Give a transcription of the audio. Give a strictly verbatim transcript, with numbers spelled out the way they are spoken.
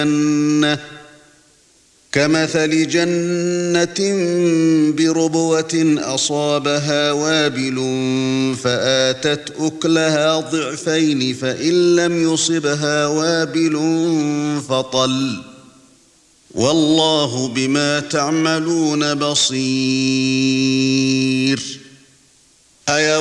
الجنة كمثل جنة بربوة أصابها وابل فآتت أكلها ضعفين فإن لم يصبها وابل فطل والله بما تعملون بصير.